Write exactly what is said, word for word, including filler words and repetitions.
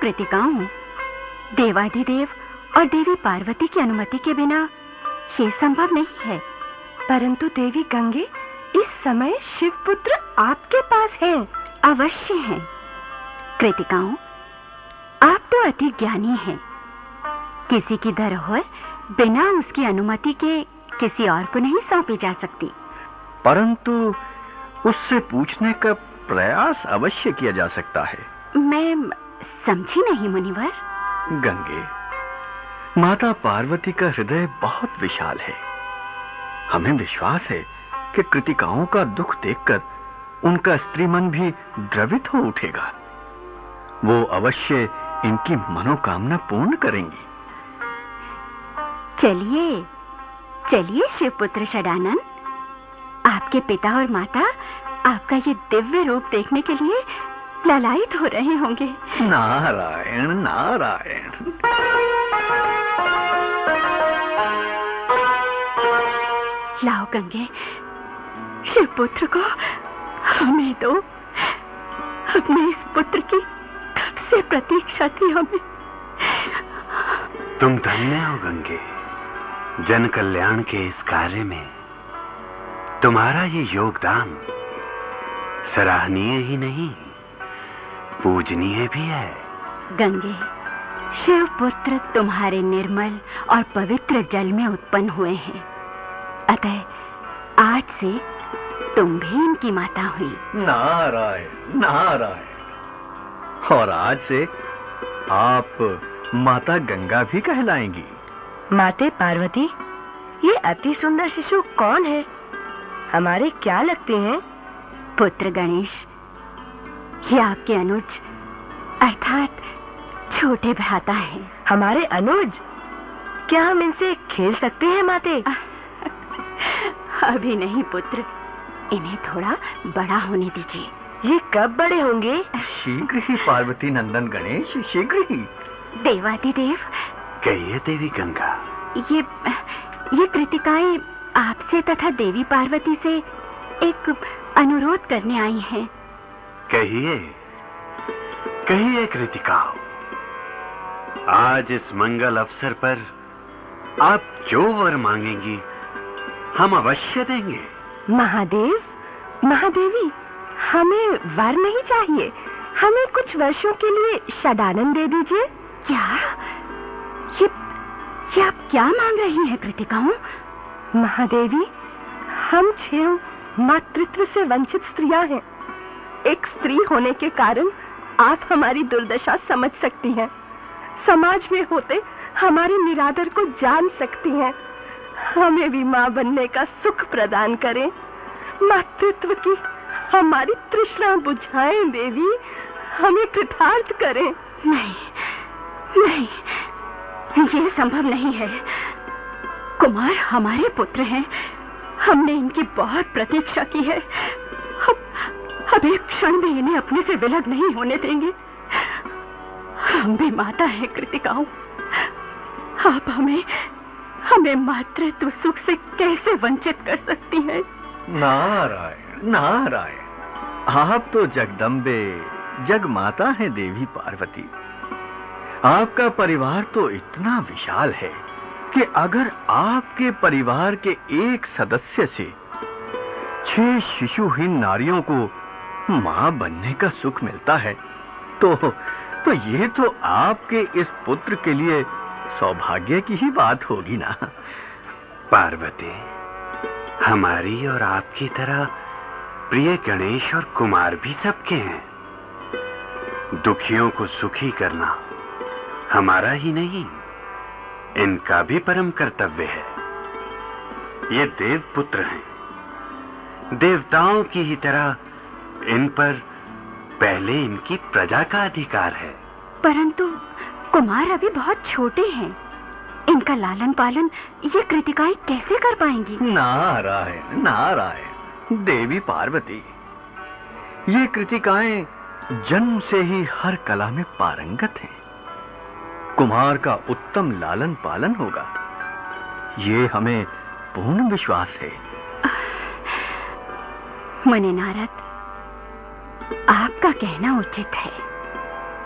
कृतिकाओं, देवाधिदेव और देवी पार्वती की अनुमति के बिना ये संभव नहीं है। परंतु देवी गंगे, इस समय शिवपुत्र आपके पास हैं। अवश्य हैं। कृतिकाओं, आप तो अति ज्ञानी हैं। किसी की धरोहर बिना उसकी अनुमति के किसी और को नहीं सौंपी जा सकती। परंतु उससे पूछने का प्रयास अवश्य किया जा सकता है। मैं समझी नहीं मुनिवर। गंगे, माता पार्वती का हृदय बहुत विशाल है। हमें विश्वास है कि कृतिकाओं का दुख देखकर उनका स्त्री मन भी द्रवित हो उठेगा। वो अवश्य इनकी मनोकामना पूर्ण करेंगी। चलिए चलिए शिवपुत्र षडानन, आपके पिता और माता आपका ये दिव्य रूप देखने के लिए लालायित हो रहे होंगे। नारायण नारायण। लाओ गंगे, शिवपुत्र को हमें दो। अपने इस पुत्र की कब से प्रतीक्षा थी हमें। तुम धन्य हो गंगे। जन कल्याण के इस कार्य में तुम्हारा ये योगदान सराहनीय ही नहीं, पूजनीय भी है। गंगे, शिवपुत्र तुम्हारे निर्मल और पवित्र जल में उत्पन्न हुए हैं, अतः आज से तुम भी इनकी माता हुई। नारायण नारायण। और आज से आप माता गंगा भी कहलाएंगी। माते पार्वती, ये अति सुंदर शिशु कौन है? हमारे क्या लगते हैं? पुत्र गणेश, ये आपके अनुज अर्थात छोटे भ्राता हैं। हमारे अनुज? क्या हम इनसे खेल सकते हैं माते? अभी नहीं पुत्र, इन्हें थोड़ा बड़ा होने दीजिए। ये कब बड़े होंगे? शीघ्र ही पार्वती नंदन गणेश, शीघ्र ही। देवाधिदेव। कहिए देवी गंगा। ये ये कृतिकाएं आपसे तथा देवी पार्वती से एक अनुरोध करने आई हैं। कहिए कहिए कृतिकाओं, आज इस मंगल अवसर पर आप जो वर मांगेंगी हम अवश्य देंगे। महादेव, महादेवी, हमें वर नहीं चाहिए, हमें कुछ वर्षों के लिए षडानन दे दीजिए। क्या? ये ये आप क्या मांग रही हैं कृतिकाओं? महादेवी, हम छह मातृत्व से वंचित स्त्रियां हैं। एक स्त्री होने के कारण आप हमारी दुर्दशा समझ सकती हैं, समाज में होते हमारे निरादर को जान सकती हैं। हमें भी मां बनने का सुख प्रदान करें। मातृत्व की हमारी तृष्णा बुझाएं देवी, हमें कृतार्थ करें। नहीं नहीं, ये संभव नहीं है। कुमार हमारे पुत्र हैं, हमने इनकी बहुत प्रतीक्षा की है। हम अब एक क्षण भी इन्हें अपने से विलग नहीं होने देंगे। हम भी माता है कृतिकाओं, आप हमें हमें मातृत्व सुख से कैसे वंचित कर सकती हैं? नारायण नारायण। आप तो जगदम्बे जग माता है देवी पार्वती। आपका परिवार तो इतना विशाल है कि अगर आपके परिवार के एक सदस्य से छह शिशुहीन नारियों को मां बनने का सुख मिलता है तो तो ये तो आपके इस पुत्र के लिए सौभाग्य की ही बात होगी ना। पार्वती, हमारी और आपकी तरह प्रिय गणेश और कुमार भी सबके हैं। दुखियों को सुखी करना हमारा ही नहीं, इनका भी परम कर्तव्य है। ये देव पुत्र हैं, देवताओं की ही तरह इन पर पहले इनकी प्रजा का अधिकार है। परंतु कुमार अभी बहुत छोटे हैं, इनका लालन पालन ये कृतिकाएं कैसे कर पाएंगी? नारायण नारायण। देवी पार्वती, ये कृतिकाएं जन्म से ही हर कला में पारंगत हैं। कुमार का उत्तम लालन पालन होगा, ये हमें पूर्ण विश्वास है। मुनि नारद, आपका कहना उचित है।